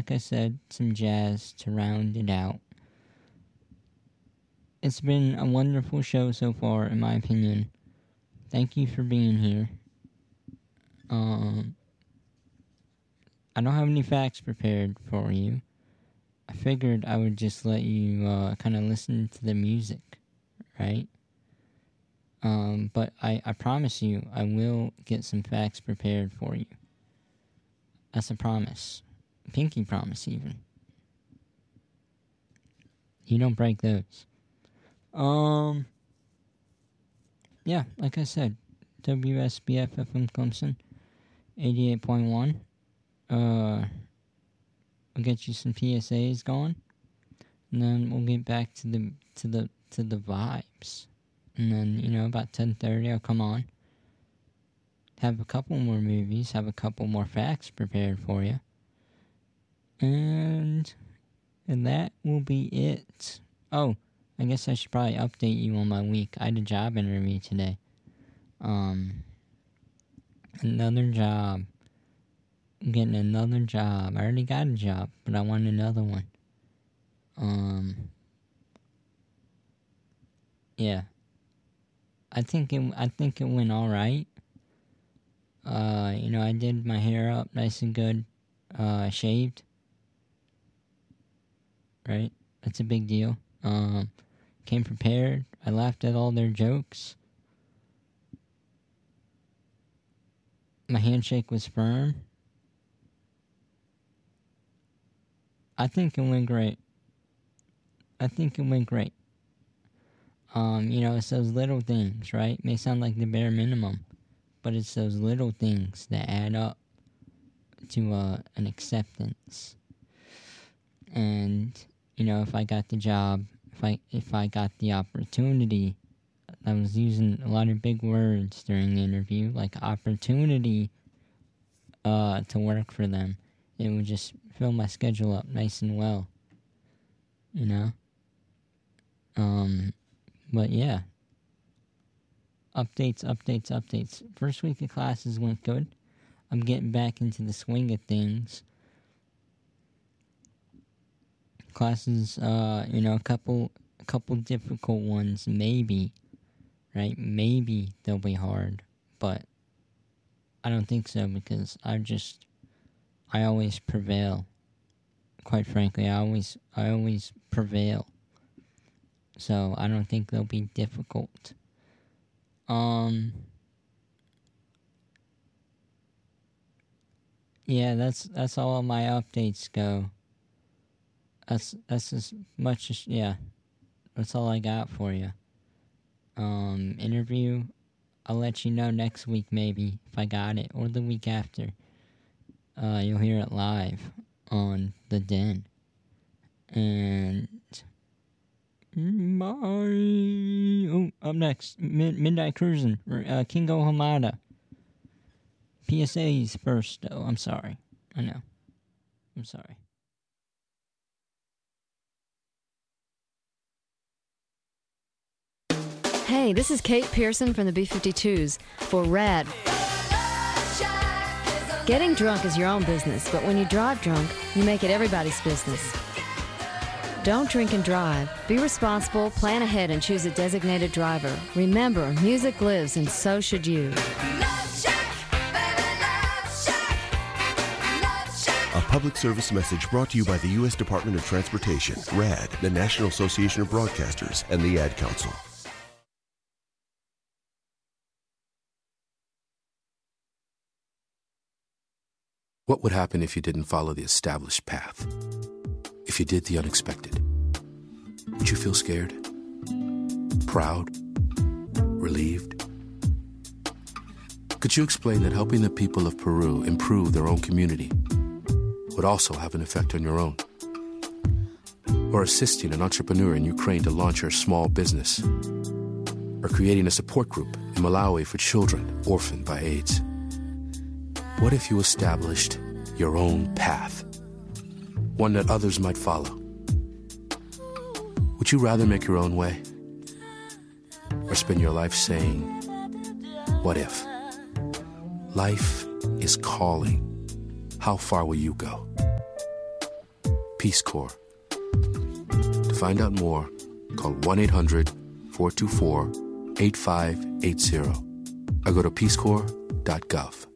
like I said, some jazz to round it out. It's been a wonderful show so far, in my opinion. Thank you for being here. I don't have any facts prepared for you. I figured I would just let you kind of listen to the music, right? But I promise you, I will get some facts prepared for you. That's a promise. Pinky promise, even. You don't break those. Yeah, like I said, WSBF FM Clemson, 88.1. We'll get you some PSAs going, and then we'll get back to the vibes. And then, about 10:30, I'll come on, have a couple more movies, have a couple more facts prepared for you, and that will be it. Oh, I guess I should probably update you on my week. I had a job interview today. Another job. I'm getting another job. I already got a job, but I want another one. Yeah. I think it went all right. I did my hair up nice and good, shaved. Right? That's a big deal. Came prepared. I laughed at all their jokes. My handshake was firm. I think it went great. It's those little things, right? It may sound like the bare minimum, but it's those little things that add up to an acceptance. And, if I got the job, if I got the opportunity, I was using a lot of big words during the interview, like opportunity to work for them. It would just fill my schedule up nice and well, But yeah, updates. First week of classes went good. I'm getting back into the swing of things. Classes, a couple difficult ones, maybe, right? Maybe they'll be hard, but I don't think so, because I always prevail. Quite frankly, I always prevail. So I don't think they'll be difficult. Yeah, that's all my updates go. That's as much as, yeah. That's all I got for you. Interview, I'll let you know next week maybe if I got it, or the week after. You'll hear it live on The Den. And bye. Oh, up next, Midnight Cruising, Kingo Hamada. PSAs first, though. I'm sorry. I know. I'm sorry. Hey, this is Kate Pearson from the B-52s for RAD. Getting drunk is your own business, but when you drive drunk, you make it everybody's business. Don't drink and drive. Be responsible, plan ahead, and choose a designated driver. Remember, music lives, and so should you. A public service message brought to you by the U.S. Department of Transportation, RAD, the National Association of Broadcasters, and the Ad Council. What would happen if you didn't follow the established path? If you did the unexpected? Would you feel scared? Proud? Relieved? Could you explain that helping the people of Peru improve their own community would also have an effect on your own? Or assisting an entrepreneur in Ukraine to launch her small business? Or creating a support group in Malawi for children orphaned by AIDS? What if you established your own path? One that others might follow? Would you rather make your own way? Or spend your life saying, what if? Life is calling. How far will you go? Peace Corps. To find out more, call 1-800-424-8580 or go to peacecorps.gov.